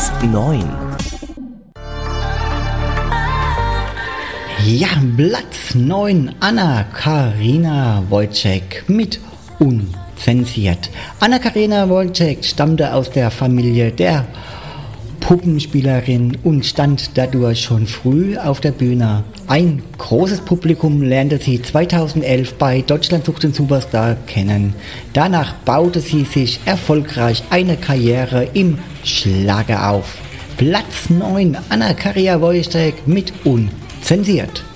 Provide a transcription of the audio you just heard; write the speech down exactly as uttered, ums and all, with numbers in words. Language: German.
Platz neun. Ja, Platz neun, Anna-Karina Wojcik mit Unzensiert. Anna-Karina Wojcik stammte aus der Familie der Puppenspielerin und stand dadurch schon früh auf der Bühne. Ein großes Publikum lernte sie zweitausendelf bei Deutschland sucht den Superstar kennen. Danach baute sie sich erfolgreich eine Karriere im Schlager auf. Platz neun, Anna-Karina Wojcik mit Unzensiert.